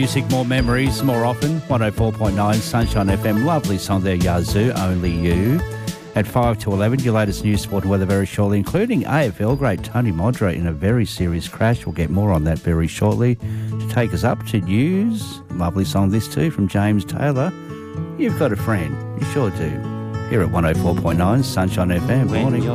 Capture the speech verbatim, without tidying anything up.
Music, more memories, more often. one oh four point nine Sunshine F M. Lovely song there, Yazoo, Only You. At five to eleven, your latest news, sport and weather very shortly, including A F L great Tony Modra in a very serious crash. We'll get more on that very shortly. To take us up to news, lovely song this too from James Taylor. You've got a friend. You sure do. Here at one oh four point nine Sunshine F M. Morning.